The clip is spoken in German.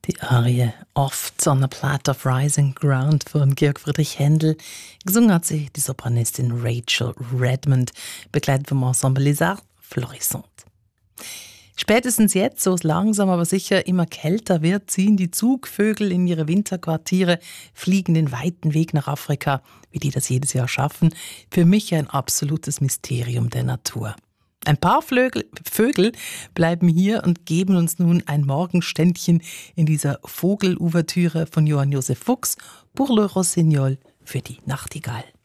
Die Arie Oft on a Plat of Rising Ground von Georg Friedrich Händel. Gesungen hat sie die Sopranistin Rachel Redmond, begleitet vom Ensemble Les Arts Florissant. Spätestens jetzt, so es langsam aber sicher immer kälter wird, ziehen die Zugvögel in ihre Winterquartiere, fliegen den weiten Weg nach Afrika, wie die das jedes Jahr schaffen. Für mich ein absolutes Mysterium der Natur. Ein paar Vögel bleiben hier und geben uns nun ein Morgenständchen in dieser Vogelouvertüre von Johann Josef Fuchs, Pour le Rossignol, für die Nachtigall.